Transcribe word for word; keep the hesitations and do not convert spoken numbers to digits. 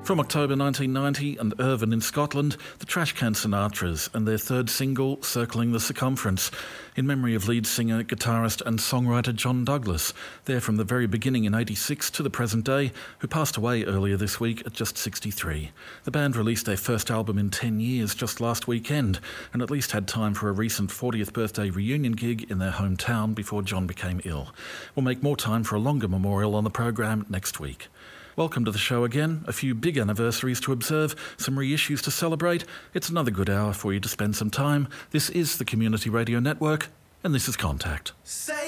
From October nineteen ninety and Irvine in Scotland, the Trashcan Sinatras and their third single, Circling the Circumference, in memory of lead singer, guitarist and songwriter John Douglas, there from the very beginning in eighty-six to the present day, who passed away earlier this week at just sixty-three. The band released their first album in ten years just last weekend, and at least had time for a recent fortieth birthday reunion gig in their hometown before John became ill. We'll make more time for a longer memorial on the program next week. Welcome to the show again. A few big anniversaries to observe, some reissues to celebrate. It's another good hour for you to spend some time. This is the Community Radio Network, and this is Contact. Say